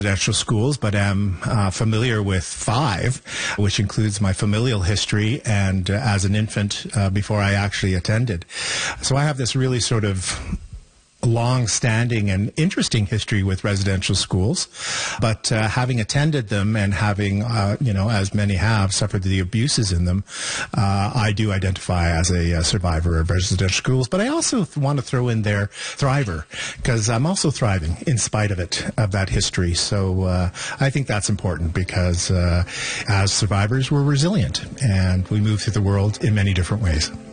residential schools, but am familiar with 5, which includes my familial history and as an infant before I actually attended. So I have this really sort of long-standing and interesting history with residential schools, but having attended them and having, as many have, suffered the abuses in them, I do identify as a survivor of residential schools. But I also want to throw in there thriver, because I'm also thriving in spite of it, of that history. So I think that's important because as survivors, we're resilient and we move through the world in many different ways.